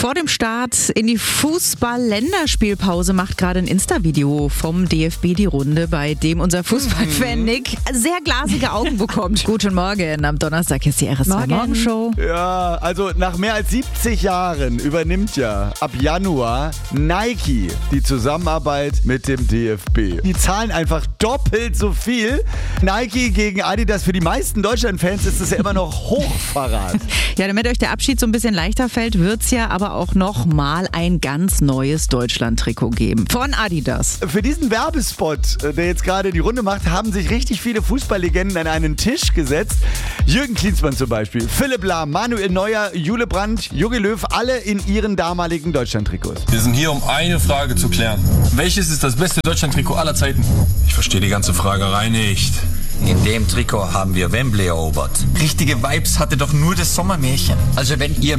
Vor dem Start in die Fußball-Länderspielpause macht gerade ein Insta-Video vom DFB die Runde, bei dem unser Fußballfan Nick sehr glasige Augen bekommt. Guten Morgen, am Donnerstag ist die RS2 Morgenshow. Ja, also nach mehr als 70 Jahren übernimmt ja ab Januar Nike die Zusammenarbeit mit dem DFB. Die zahlen einfach doppelt so viel. Nike gegen Adidas, für die meisten Deutschland-Fans ist es ja immer noch Hochverrat. Ja, damit euch der Abschied so ein bisschen leichter fällt, wird es ja aber auch noch mal ein ganz neues Deutschland-Trikot geben. Von Adidas. Für diesen Werbespot, der jetzt gerade die Runde macht, haben sich richtig viele Fußballlegenden an einen Tisch gesetzt. Jürgen Klinsmann zum Beispiel, Philipp Lahm, Manuel Neuer, Jule Brandt, Jogi Löw, alle in ihren damaligen Deutschland-Trikots. Wir sind hier, um eine Frage zu klären. Welches ist das beste Deutschland-Trikot aller Zeiten? Ich verstehe die ganze Fragerei nicht. In dem Trikot haben wir Wembley erobert. Richtige Vibes hatte doch nur das Sommermärchen. Also wenn ihr